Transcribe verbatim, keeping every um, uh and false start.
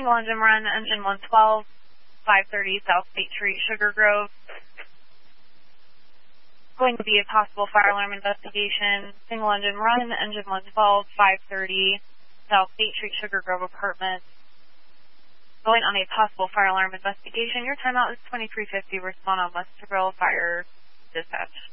single engine run, engine one twelve, five thirty South State Street, Sugar Grove. Going to be a possible fire alarm investigation. Single engine run, engine one twelve, five thirty South State Street, Sugar Grove Apartments. Going on a possible fire alarm investigation. Your timeout is twenty-three fifty. Respond on Westerville Fire Dispatch.